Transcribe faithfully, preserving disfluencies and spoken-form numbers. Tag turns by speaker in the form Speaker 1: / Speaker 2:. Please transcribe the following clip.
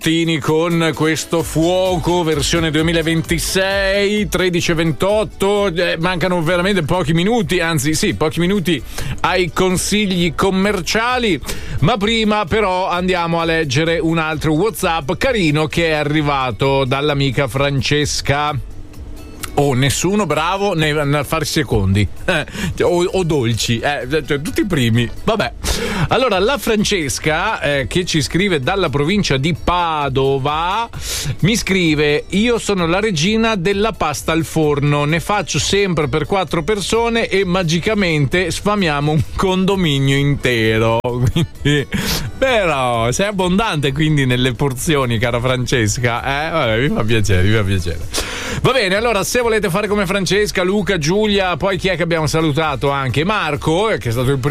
Speaker 1: Con questo fuoco versione duemilaventisei, tredici e ventotto, eh, mancano veramente pochi minuti, anzi sì, pochi minuti ai consigli commerciali, ma prima però andiamo a leggere un altro WhatsApp carino che è arrivato dall'amica Francesca. Oh, nessuno bravo nel fare secondi eh, o, o dolci, eh, cioè, tutti i primi. Vabbè. Allora, la Francesca, eh, che ci scrive dalla provincia di Padova, mi scrive: io sono la regina della pasta al forno, ne faccio sempre per quattro persone e magicamente sfamiamo un condominio intero. Quindi, però sei abbondante quindi nelle porzioni, cara Francesca, eh? Vabbè, mi fa piacere, mi fa piacere. Va bene, allora se volete fare come Francesca, Luca, Giulia, poi chi è che abbiamo salutato? Anche Marco, che è stato il primo